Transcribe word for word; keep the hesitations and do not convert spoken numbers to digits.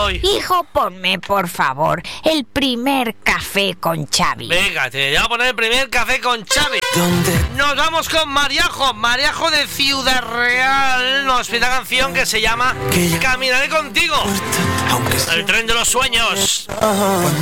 hoy? Hijo, ponme, por favor, el primer café con Xavi. Venga, te voy a poner el primer café con Xavi. ¿Dónde? Nos vamos con Mariajo. Mariajo de Ciudad Real nos pide una canción que se llama Caminaré contigo. El tren de los sueños.